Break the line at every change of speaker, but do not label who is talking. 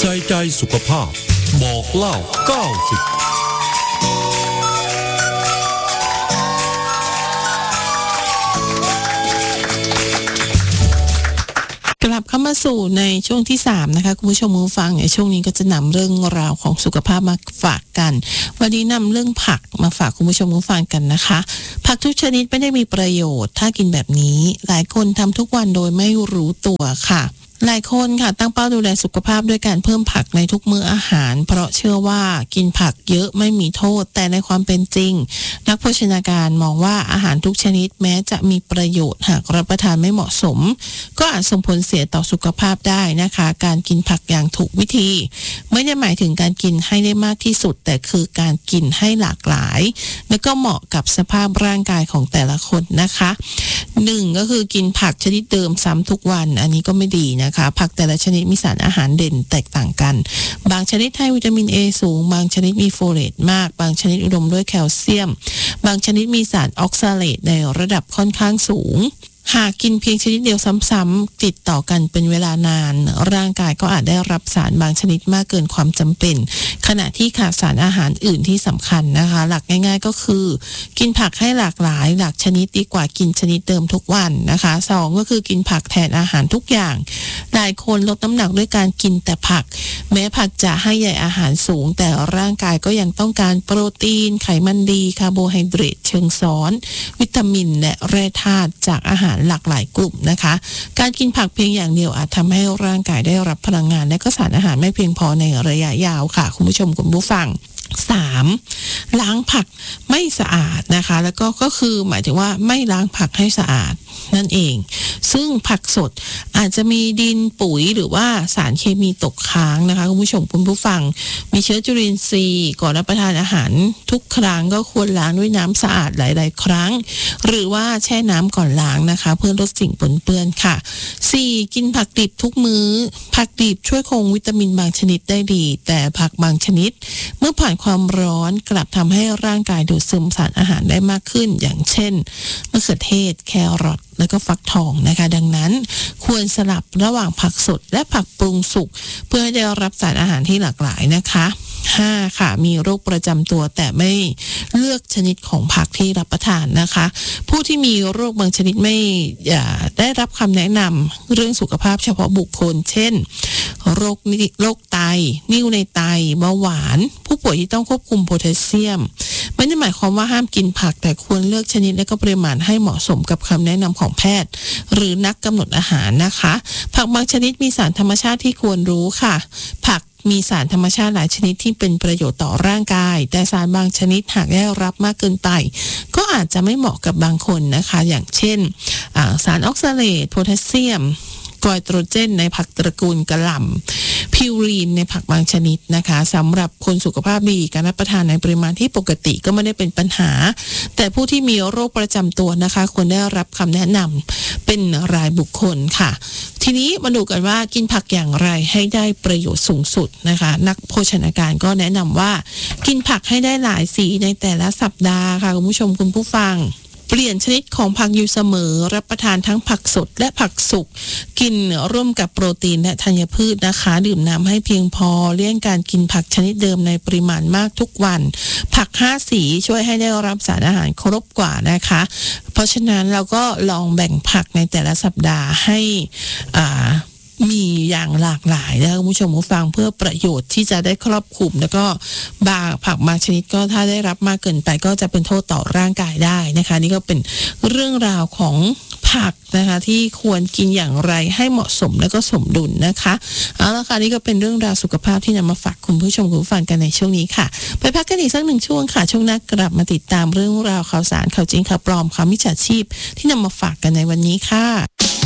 ใส่ใจสุขภาพบอกเล่า90
กลับเข้ามาสู่ในช่วงที่3นะคะคุณผู้ชมผู้ฟังในช่วงนี้ก็จะนำเรื่องราวของสุขภาพมาฝากกันวันนี้นำเรื่องผักมาฝากคุณผู้ชมผู้ฟังกันนะคะผักทุกชนิดไม่ได้มีประโยชน์ถ้ากินแบบนี้หลายคนทำทุกวันโดยไม่รู้ตัวค่ะหลายคนค่ะตั้งเป้าดูแลสุขภาพด้วยการเพิ่มผักในทุกมื้ออาหารเพราะเชื่อว่ากินผักเยอะไม่มีโทษแต่ในความเป็นจริงนักโภชนาการมองว่าอาหารทุกชนิดแม้จะมีประโยชน์หากรับประทานไม่เหมาะสมก็อาจส่งผลเสียต่อสุขภาพได้นะคะการกินผักอย่างถูกวิธีไม่ได้หมายถึงการกินให้ได้มากที่สุดแต่คือการกินให้หลากหลายและก็เหมาะกับสภาพร่างกายของแต่ละคนนะคะ1ก็คือกินผักชนิดเดิมซ้ำทุกวันอันนี้ก็ไม่ดีนะคะผักแต่ละชนิดมีสารอาหารเด่นแตกต่างกันบางชนิดให้วิตามิน A สูงบางชนิดมีโฟเลตมากบางชนิดอุดมด้วยแคลเซียมบางชนิดมีสารออกซาเลตในระดับค่อนข้างสูงหากกินเพียงชนิดเดียวซ้ำๆติดต่อกันเป็นเวลานานร่างกายก็อาจได้รับสารบางชนิดมากเกินความจำเป็นขณะที่ขาดสารอาหารอื่นที่สำคัญนะคะหลักง่ายๆก็คือกินผักให้หลากหลายหลากชนิดดีกว่ากินชนิดเดิมทุกวันนะคะ2ก็คือกินผักแทนอาหารทุกอย่างหลายคนลดน้ำหนักด้วยการกินแต่ผักแม้ผักจะให้ใยอาหารสูงแต่ร่างกายก็ยังต้องการโปรตีนไขมันดีคาร์โบไฮเดรตเชิงซ้อนวิตามินและแร่ธาตุจากอาหารหลากหลายกลุ่มนะคะการกินผักเพียงอย่างเดียวอาจทำให้ร่างกายได้รับพลังงานและก็สารอาหารไม่เพียงพอในระยะยาวค่ะคุณผู้ชมคุณผู้ฟัง3ล้างผักไม่สะอาดนะคะแล้วก็คือหมายถึงว่าไม่ล้างผักให้สะอาดนั่นเองซึ่งผักสดอาจจะมีดินปุ๋ยหรือว่าสารเคมีตกค้างนะคะคุณผู้ชมคุณผู้ฟังมีเชื้อจุลินทรีย์ก่อนรับประทานอาหารทุกครั้งก็ควรล้างด้วยน้ำสะอาดหลายๆครั้งหรือว่าแช่น้ำก่อนล้างนะคะเพื่อลดสิ่งปนเปื้อนค่ะ4กินผักดิบทุกมื้อผักดิบช่วยคงวิตามินบางชนิดได้ดีแต่ผักบางชนิดเมื่อผ่านความร้อนกลับทำให้ร่างกายดูดซึมสารอาหารได้มากขึ้นอย่างเช่นมะเขือเทศแครอทแล้วก็ฟักทองนะคะดังนั้นควรสลับระหว่างผักสดและผักปรุงสุกเพื่อให้ได้รับสารอาหารที่หลากหลายนะคะ5ค่ะมีโรคประจำตัวแต่ไม่เลือกชนิดของผักที่รับประทานนะคะผู้ที่มีโรคบางชนิดไม่ได้รับคำแนะนำเรื่องสุขภาพเฉพาะบุคคลเช่นโรคไตนิ่วในไตเบาหวานผู้ป่วยที่ต้องควบคุมโพแทสเซียมไม่ได้หมายความว่าห้ามกินผักแต่ควรเลือกชนิดและก็ปริมาณให้เหมาะสมกับคำแนะนำของแพทย์หรือนักกำหนดอาหารนะคะผักบางชนิดมีสารธรรมชาติที่ควรรู้ค่ะผักมีสารธรรมชาติหลายชนิดที่เป็นประโยชน์ต่อร่างกายแต่สารบางชนิดหากได้รับมากเกินไปก็อาจจะไม่เหมาะกับบางคนนะคะอย่างเช่นสารออกซาเลตโพแทสเซียมไกลโตรเจนในผักตระกูลกะหล่ำพิวรีนในผักบางชนิดนะคะสำหรับคนสุขภาพดีการรับประทานในปริมาณที่ปกติก็ไม่ได้เป็นปัญหาแต่ผู้ที่มีโรคประจำตัวนะคะควรได้รับคำแนะนำเป็นรายบุคคลค่ะทีนี้มาดูกันว่ากินผักอย่างไรให้ได้ประโยชน์สูงสุดนะคะนักโภชนาการก็แนะนำว่ากินผักให้ได้หลายสีในแต่ละสัปดาห์ค่ะคุณผู้ชมคุณผู้ฟังเปลี่ยนชนิดของผักอยู่เสมอรับประทานทั้งผักสดและผักสุกกินร่วมกับโปรตีนและธัญพืชนะคะดื่มน้ำให้เพียงพอเลี่ยงการกินผักชนิดเดิมในปริมาณมากทุกวันผัก5สีช่วยให้ได้รับสารอาหารครบกว่านะคะเพราะฉะนั้นเราก็ลองแบ่งผักในแต่ละสัปดาห์ให้มีอย่างหลากหลายนะคะคุณผู้ชมผู้ฟังเพื่อประโยชน์ที่จะได้ครอบคลุมแล้วก็ผักบางชนิดก็ถ้าได้รับมากเกินไปก็จะเป็นโทษต่อร่างกายได้นะคะนี่ก็เป็นเรื่องราวของผักนะคะที่ควรกินอย่างไรให้เหมาะสมแล้วก็สมดุลนะคะเอาละค่ะนี่ก็เป็นเรื่องราวสุขภาพที่นำมาฝากคุณผู้ชมคุณผู้ฟังกันในช่วงนี้ค่ะไปพักกันอีกสัก1ช่วงค่ะช่วงหน้ากลับมาติดตามเรื่องราวข่าวสารข่าวจริงข่าวปลอมข่าวมิจฉาชีพที่นำมาฝากกันในวันนี้ค่ะ